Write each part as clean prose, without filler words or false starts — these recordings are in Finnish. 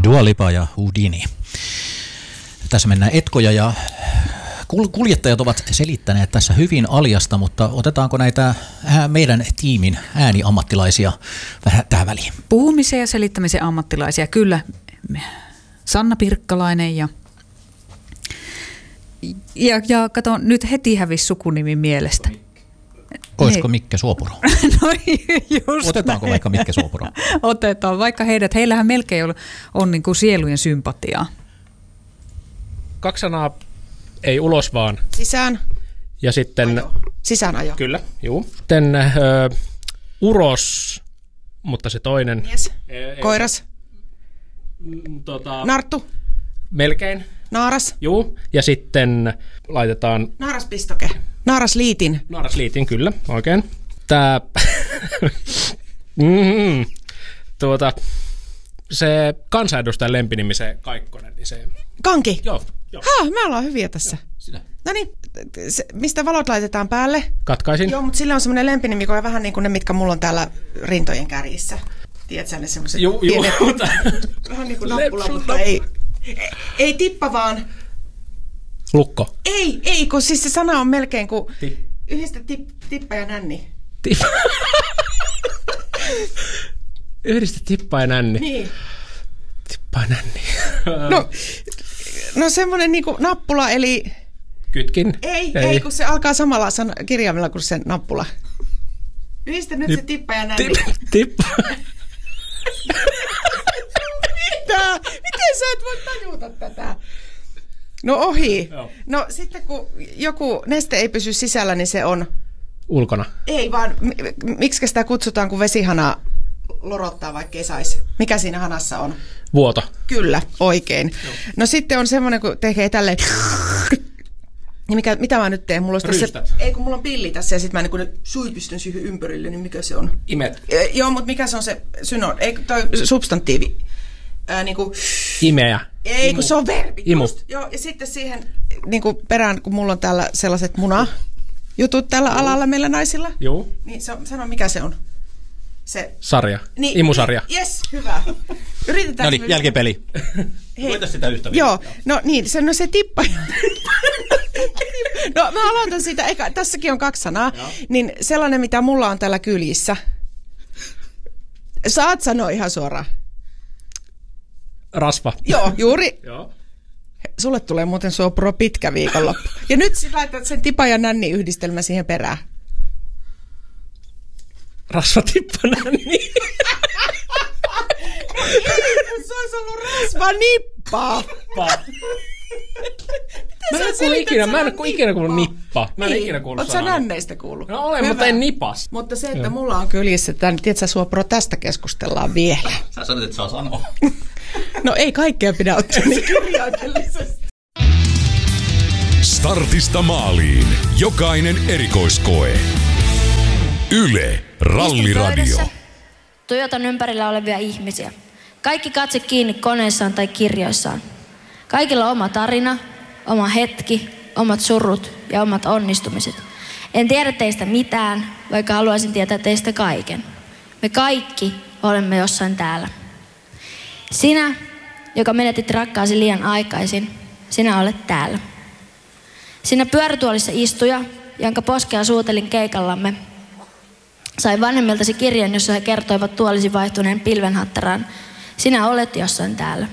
Dua Lipa ja Houdini. Tässä mennään etkoja ja kuljettajat ovat selittäneet tässä hyvin aljasta, mutta otetaanko näitä meidän tiimin ääniammattilaisia vähän tähän väliin? Puhumisen ja selittämisen ammattilaisia, kyllä. Sanna Pirkkalainen ja kato, nyt heti hävisi sukunimi mielestä. Olisiko Mikke Suopuro? No just Otetaanko vaikka Mikke Suopuro? Otetaan, vaikka heillähän melkein on niin kuin sielujen sympatiaa. 2 sanaa, ei ulos vaan. Sisään. Ja sitten... Ajo. Sisään ajo. Kyllä, juu. Sitten uros, mutta se toinen... Mies. Koiras. Narttu. Melkein. Naaras. Juu. Ja sitten laitetaan... Naaraspistoke. Naarasliitin. Naarasliitin, kyllä, oikein. Tää... se kansanedustajan lempinimi, se Kaikkonen, niin se... Kanki. Joo. Me ollaan hyviä tässä. No niin, mistä valot laitetaan päälle? Katkaisin. Joo, mutta sillä on semmoinen lempinimi, joka on vähän niin kuin ne, mitkä mulla on täällä rintojen kärjissä. Tiedätkö ne semmoiset pienet... Vähän niin kuin nappula, mutta ei tippa vaan. Lukko. Ei, kun siis se sana on melkein kuin yhdistä tippa ja nänni. Yhdistä tippa ja nänni. Niin. Tippa ja nänni. No semmoinen niinku nappula, eli... Kytkin? Ei, kun se alkaa samalla kirjaimella kuin se nappula. Yhdistä nyt se tippa ja nänni. Tippa. Mitä? Miten sä et voi tajuta tätä? No ohi. Joo. No sitten kun joku neste ei pysy sisällä, niin se on... Ulkona. Ei vaan, miksi sitä kutsutaan, kun vesihana lorottaa, vaikka ei saisi? Mikä siinä hanassa on? Vuoto. Kyllä, oikein. Joo. No sitten on semmoinen, kun tekee tälleen... Niin mitä mä nyt teen? Mulla olisi tässä, ei kun mulla on pilli tässä ja sitten mä niin suipistun siihen ympärille, niin mikä se on? Imet. Joo, mutta mikä se on se ei toi substantiivi? Niinku... Imeä. Ei, kun se on verbi. Imu. Joo, ja sitten siihen niinku perään, kun mulla on täällä sellaiset jutut tällä alalla meillä naisilla. Joo. Niin sano, mikä se on? Se... Sarja. Niin, Imusarja. Yes, hyvä. Yritetään. No niin, jälkipeli. Voita sitä yhtä. Joo, no niin, se tippa. No mä aloitan siitä, tässäkin on 2 sanaa, niin sellainen, mitä mulla on täällä kyljissä. Saat sanoa ihan suoraan. Rasva. Joo, juuri. Joo. Sulle tulee muuten Suopuro pitkä viikonloppu. Ja nyt sit laitat sen tipa ja nänni yhdistelmä siihen perään. Rasva, tippa, nänni. Se olisi ollut rasva nippa. Mä en ole ikinä kuullut nippa. Mä en ikinä kuullut sanaa. Oot sä nänneistä kuullut? No olen, mutta en nipas. Mutta se, että mulla on kyljissä, tiedätkö Suopuro, tästä keskustellaan vielä. Sä sanot, että saa sanoa. No ei kaikkea pidä ottaa niin kirjaimellisesti. Startista maaliin. Jokainen erikoiskoe. Yle Ralliradio. Toyotan ympärillä olevia ihmisiä. Kaikki katse kiinni koneessaan tai kirjoissaan. Kaikilla oma tarina, oma hetki, omat surut ja omat onnistumiset. En tiedä teistä mitään, vaikka haluaisin tietää teistä kaiken. Me kaikki olemme jossain täällä. Sinä, joka menetit rakkaasi liian aikaisin, sinä olet täällä. Sinä pyörätuolissa istuja, jonka poskea suutelin keikallamme, sain vanhemmiltasi kirjan, jossa he kertoivat tuolisi vaihtuneen pilvenhattaraan. Sinä olet jossain täällä.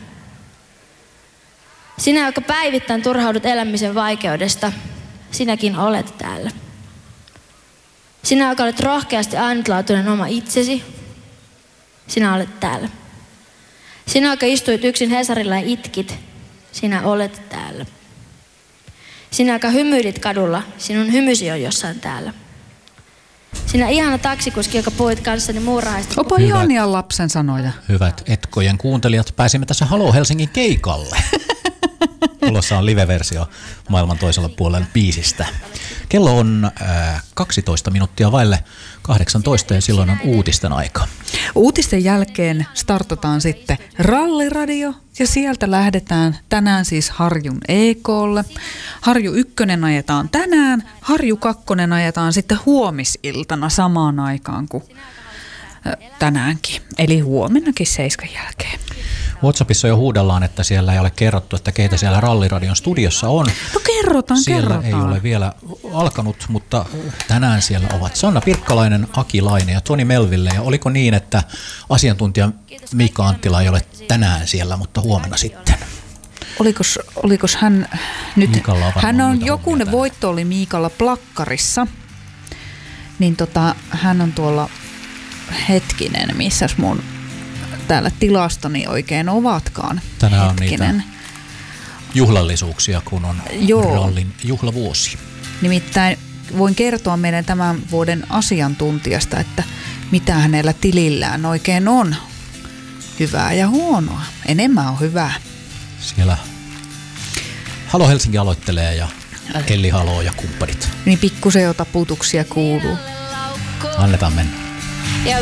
Sinä, joka päivittäin turhaudut elämisen vaikeudesta, sinäkin olet täällä. Sinä, joka olet rohkeasti ainutlaatuinen oma itsesi, sinä olet täällä. Sinä, joka istuit yksin Hesarilla ja itkit, sinä olet täällä. Sinä, joka hymyilit kadulla, sinun hymysi on jossain täällä. Sinä ihana taksikuski, joka puhuit kanssani muurahaista. Opa ihania lapsen sanoja. Hyvät Etkojen kuuntelijat, pääsimme tässä Halo Helsingin keikalle. Tulossa on live-versio maailman toisella puolella biisistä. Kello on 12 minuuttia vaille 18 ja silloin on uutisten aika. Uutisten jälkeen startataan sitten Ralliradio ja sieltä lähdetään tänään siis Harjun EK:lle. Harju 1 ajetaan tänään, Harju 2 ajetaan sitten huomisiltana samaan aikaan kuin tänäänkin, eli huomennakin 7 jälkeen. WhatsAppissa jo huudellaan, että siellä ei ole kerrottu, että keitä siellä Ralliradion studiossa on. No kerrotaan. Siellä ei ole vielä alkanut, mutta tänään siellä ovat Sanna Pirkkalainen, Aki Laine ja Toni Melville. Ja oliko niin, että asiantuntija Miikka Anttila ei ole tänään siellä, mutta huomenna sitten? Olikos hän nyt? Hän on jokunen voitto oli Miikalla plakkarissa. Niin hän on tuolla hetkinen, missäs mun täällä tilastoni oikein ovatkaan. Tänään hetkinen. On niitä juhlallisuuksia, kun on rallin juhlavuosi. Nimittäin voin kertoa meidän tämän vuoden asiantuntijasta, että mitä hänellä tilillään oikein on. Hyvää ja huonoa. Enemmän on hyvää. Siellä Halo Helsinki aloittelee ja Elli Halo ja kumppanit. Niin pikkusen jo taputuksia kuuluu. Annetaan mennä.